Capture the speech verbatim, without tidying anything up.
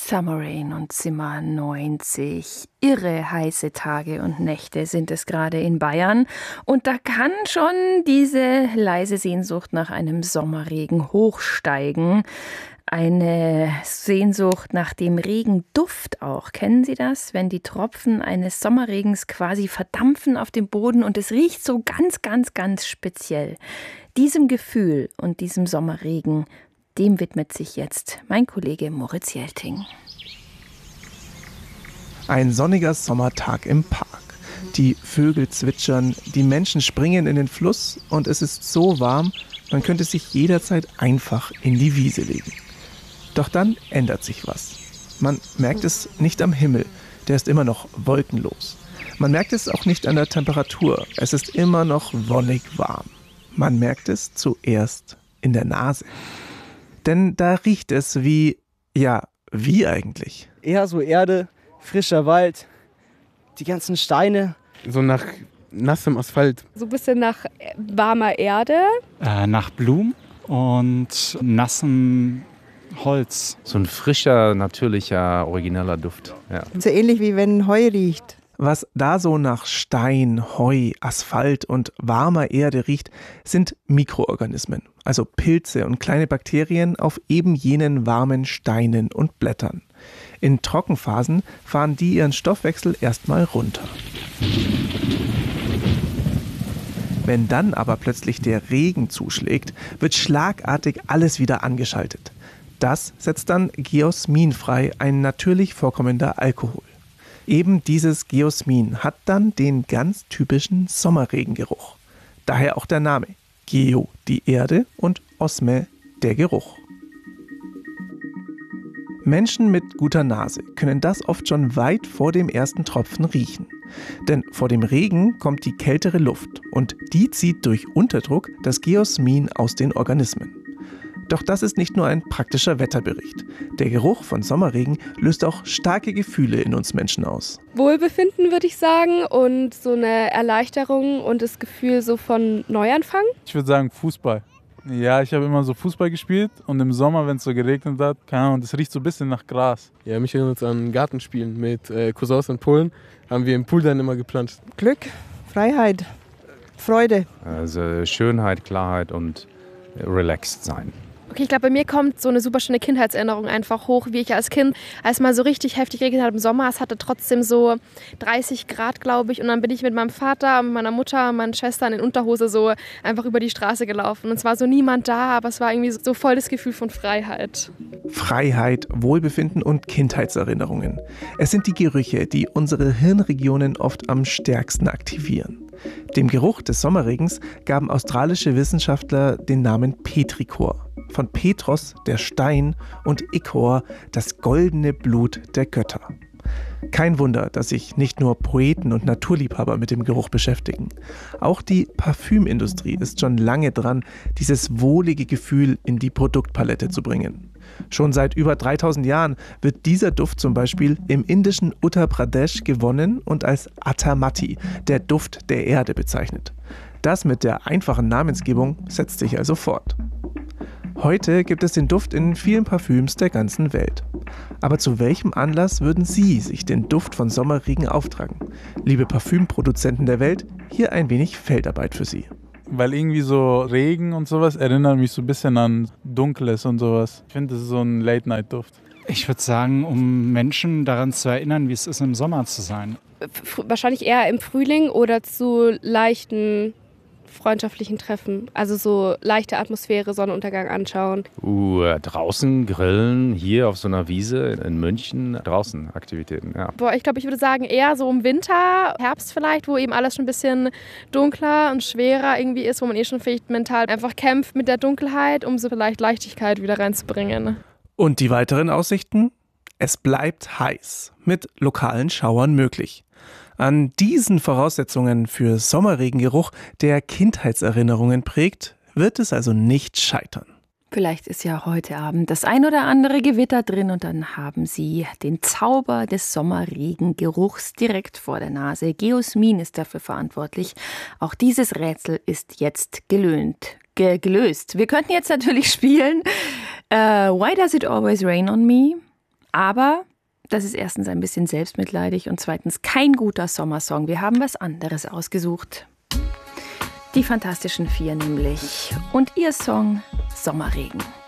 Summer Rain und Zimmer neunzig. Irre heiße Tage und Nächte sind es gerade in Bayern. Und da kann schon diese leise Sehnsucht nach einem Sommerregen hochsteigen. Eine Sehnsucht nach dem Regenduft auch. Kennen Sie das? Wenn die Tropfen eines Sommerregens quasi verdampfen auf dem Boden und es riecht so ganz, ganz, ganz speziell. Diesem Gefühl und diesem Sommerregen, dem widmet sich jetzt mein Kollege Moritz Jelting. Ein sonniger Sommertag im Park. Die Vögel zwitschern, die Menschen springen in den Fluss und es ist so warm, man könnte sich jederzeit einfach in die Wiese legen. Doch dann ändert sich was. Man merkt es nicht am Himmel, der ist immer noch wolkenlos. Man merkt es auch nicht an der Temperatur, es ist immer noch wonnig warm. Man merkt es zuerst in der Nase. Denn da riecht es wie, ja, wie eigentlich? Eher so Erde, frischer Wald, die ganzen Steine. So nach nassem Asphalt. So ein bisschen nach warmer Erde. Äh, nach Blumen und nassem Holz. So ein frischer, natürlicher, origineller Duft. Ja. So ähnlich wie wenn Heu riecht. Was da so nach Stein, Heu, Asphalt und warmer Erde riecht, sind Mikroorganismen, also Pilze und kleine Bakterien auf eben jenen warmen Steinen und Blättern. In Trockenphasen fahren die ihren Stoffwechsel erstmal runter. Wenn dann aber plötzlich der Regen zuschlägt, wird schlagartig alles wieder angeschaltet. Das setzt dann Geosmin frei, ein natürlich vorkommender Alkohol. Eben dieses Geosmin hat dann den ganz typischen Sommerregengeruch. Daher auch der Name. Geo, die Erde, und Osme, der Geruch. Menschen mit guter Nase können das oft schon weit vor dem ersten Tropfen riechen. Denn vor dem Regen kommt die kältere Luft und die zieht durch Unterdruck das Geosmin aus den Organismen. Doch das ist nicht nur ein praktischer Wetterbericht. Der Geruch von Sommerregen löst auch starke Gefühle in uns Menschen aus. Wohlbefinden, würde ich sagen, und so eine Erleichterung und das Gefühl so von Neuanfang. Ich würde sagen Fußball. Ja, ich habe immer so Fußball gespielt und im Sommer, wenn es so geregnet hat, keine Ahnung, das riecht so ein bisschen nach Gras. Ja, mich erinnert es an Gartenspielen mit äh, Cousins in Polen. Haben wir im Pool dann immer geplanscht. Glück, Freiheit, Freude. Also Schönheit, Klarheit und relaxed sein. Okay, ich glaube, bei mir kommt so eine super schöne Kindheitserinnerung einfach hoch, wie ich als Kind, als mal so richtig heftig geregnet hat im Sommer, es hatte trotzdem so dreißig Grad, glaube ich, und dann bin ich mit meinem Vater, mit meiner Mutter, meinen Schwestern in Unterhose so einfach über die Straße gelaufen. Und es war so niemand da, aber es war irgendwie so voll das Gefühl von Freiheit. Freiheit, Wohlbefinden und Kindheitserinnerungen. Es sind die Gerüche, die unsere Hirnregionen oft am stärksten aktivieren. Dem Geruch des Sommerregens gaben australische Wissenschaftler den Namen Petrichor. Von Petros, der Stein, und Ichor, das goldene Blut der Götter. Kein Wunder, dass sich nicht nur Poeten und Naturliebhaber mit dem Geruch beschäftigen. Auch die Parfümindustrie ist schon lange dran, dieses wohlige Gefühl in die Produktpalette zu bringen. Schon seit über dreitausend Jahren wird dieser Duft zum Beispiel im indischen Uttar Pradesh gewonnen und als Attamati, der Duft der Erde, bezeichnet. Das mit der einfachen Namensgebung setzt sich also fort. Heute gibt es den Duft in vielen Parfüms der ganzen Welt. Aber zu welchem Anlass würden Sie sich den Duft von Sommerregen auftragen? Liebe Parfümproduzenten der Welt, hier ein wenig Feldarbeit für Sie. Weil irgendwie so Regen und sowas erinnert mich so ein bisschen an Dunkles und sowas. Ich finde, das ist so ein Late-Night-Duft. Ich würde sagen, um Menschen daran zu erinnern, wie es ist, im Sommer zu sein. F- wahrscheinlich eher im Frühling oder zu leichten freundschaftlichen Treffen. Also so leichte Atmosphäre, Sonnenuntergang anschauen. Uh, draußen grillen, hier auf so einer Wiese in München, draußen Aktivitäten, ja. Boah, ich glaube, ich würde sagen eher so im Winter, Herbst vielleicht, wo eben alles schon ein bisschen dunkler und schwerer irgendwie ist, wo man eh schon vielleicht mental einfach kämpft mit der Dunkelheit, um so vielleicht Leichtigkeit wieder reinzubringen. Und die weiteren Aussichten? Es bleibt heiß, mit lokalen Schauern möglich. An diesen Voraussetzungen für Sommerregengeruch, der Kindheitserinnerungen prägt, wird es also nicht scheitern. Vielleicht ist ja heute Abend das ein oder andere Gewitter drin und dann haben Sie den Zauber des Sommerregengeruchs direkt vor der Nase. Geosmin ist dafür verantwortlich. Auch dieses Rätsel ist jetzt gelöhnt, ge- gelöst. Wir könnten jetzt natürlich spielen uh, Why Does It Always Rain on Me? Aber das ist erstens ein bisschen selbstmitleidig und zweitens kein guter Sommersong. Wir haben was anderes ausgesucht. Die Fantastischen Vier nämlich. Und ihr Song Sommerregen.